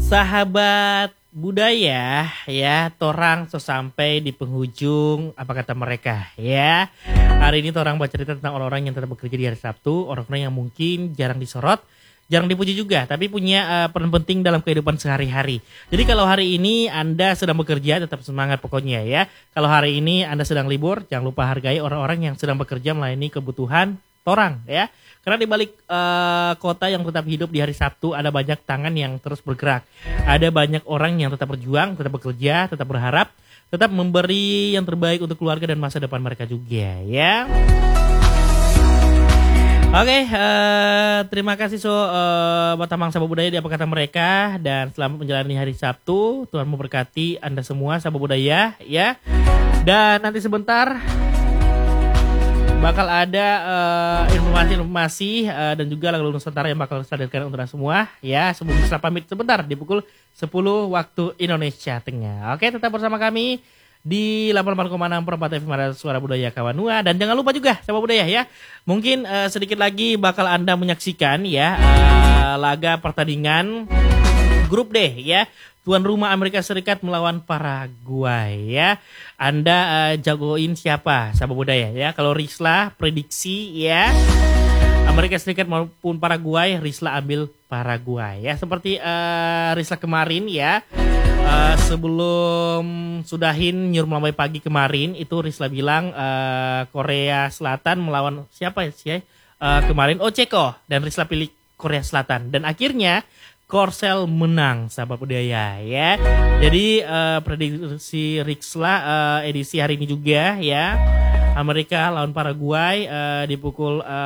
Sahabat budaya ya, torang so sampai di penghujung apa kata mereka ya. Hari ini torang bercerita tentang orang-orang yang tetap bekerja di hari Sabtu, orang-orang yang mungkin jarang disorot, jarang dipuji juga, tapi punya peran penting dalam kehidupan sehari-hari. Jadi kalau hari ini Anda sedang bekerja, tetap semangat pokoknya ya. Kalau hari ini Anda sedang libur, jangan lupa hargai orang-orang yang sedang bekerja melayani kebutuhan torang ya. Karena di balik kota yang tetap hidup di hari Sabtu ada banyak tangan yang terus bergerak. Ada banyak orang yang tetap berjuang, tetap bekerja, tetap berharap, tetap memberi yang terbaik untuk keluarga dan masa depan mereka juga ya. Oke, terima kasih Batamang Sabah Budaya di apa kata mereka, dan selamat menjalani hari Sabtu. Tuhan memberkati Anda semua Sabah Budaya ya. Dan nanti sebentar bakal ada informasi-informasi dan juga lagu Nusantara yang bakal saya hadirkan untuk Anda semua ya. Sebelum saya pamit sebentar di pukul 10 waktu Indonesia Tengah. Oke, tetap bersama kami di 88,6 per 4 FM Suara Budaya Kawanua. Dan jangan lupa juga Sabah Budaya ya, mungkin sedikit lagi bakal Anda menyaksikan ya laga pertandingan grup D ya, tuan rumah Amerika Serikat melawan Paraguay ya. Anda jagoin siapa Sabah Budaya ya? Kalau Risla prediksi ya, Amerika Serikat maupun Paraguay, Risla ambil Paraguay ya. Seperti Risla kemarin ya, sebelum sudahin Nyur Melambai Pagi kemarin itu Risla bilang Korea Selatan melawan siapa ya kemarin, Ceko, dan Risla pilih Korea Selatan dan akhirnya Korsel menang Sahabat Budaya ya. Jadi prediksi Risla edisi hari ini juga ya, Amerika lawan Paraguay di pukul